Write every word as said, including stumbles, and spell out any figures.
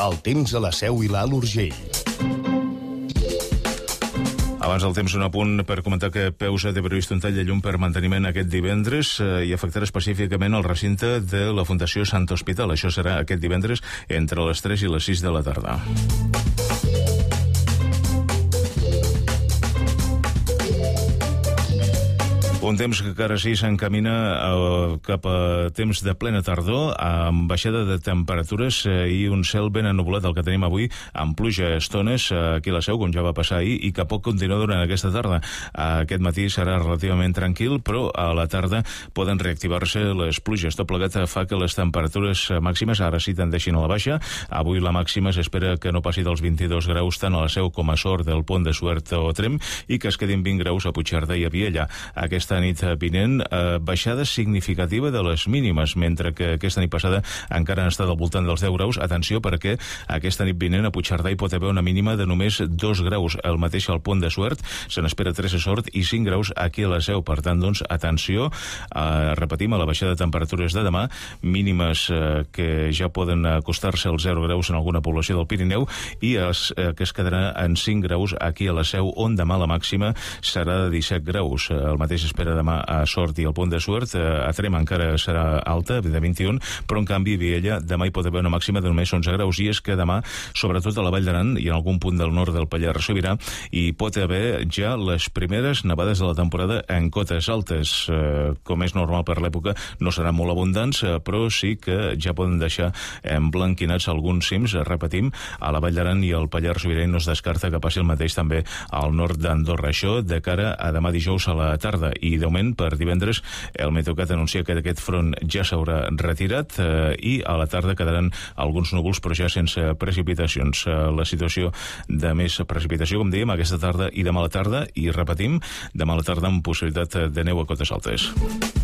El temps a la Seu i l'Alt Urgell. Abans del temps, un apunt per comentar que Peusa té previst un tall de llum per manteniment aquest divendres eh, i afectarà específicament el recinte de la Fundació Sant Hospital. Això serà aquest divendres entre les tres i les sis de la tarda. Un temps que encara sí s'encamina eh, cap a temps de plena tardor, amb baixada de temperatures eh, i un cel ben ennublat el que tenim avui, amb pluja a estones eh, aquí a la Seu, com ja va passar ahir, i que pot continuar durant aquesta tarda. Eh, aquest matí serà relativament tranquil, però a la tarda poden reactivar-se les pluges. Tot plegat fa que les temperatures màximes ara sí tendeixin a la baixa. Avui la màxima s'espera que no passi dels vint-i-dos graus tant a la Seu com a Sort del Pont de Suert o Tremp i que es quedin vint graus a Puigcerdà i a Vielha. Aquesta nit vinent, eh, baixada significativa de les mínimes, mentre que aquesta nit passada encara han estat al voltant dels deu graus. Atenció, perquè aquesta nit vinent a Puigcerdà hi pot haver una mínima de només dos graus. El mateix al Pont de Suert, se n'espera tres a Sort i cinc graus aquí a la Seu. Per tant, doncs, atenció, eh, repetim, a la baixada de temperatures de demà, mínimes eh, que ja poden acostar-se als zero graus en alguna població del Pirineu i es, eh, que es quedarà en cinc graus aquí a la Seu, on demà la màxima serà de disset graus. El mateix espera demà a Sort i al Pont de Suert. A Tremp encara serà alta, de vint-i-un, però en canvi a Vielha demà hi pot haver una màxima de només onze graus, i és que demà, sobretot a la Vall d'Aran i en algun punt del nord del Pallars Sobirà, hi pot haver ja les primeres nevades de la temporada en cotes altes. Eh, com és normal per l'època, no seran molt abundants, eh, però sí que ja poden deixar emblanquinats alguns cims. Repetim, a la Vall d'Aran i al Pallars Sobirà no es descarta que passi el mateix també al nord d'Andorra. Això de cara a demà dijous a la tarda. I de moment, per divendres, el Meteocat anuncia que aquest front ja s'haurà retirat eh, i a la tarda quedaran alguns núvols, però ja sense precipitacions. Eh, la situació de més precipitació, com dèiem, aquesta tarda i demà a la tarda, i repetim, demà a la tarda amb possibilitat de neu a cotes altes.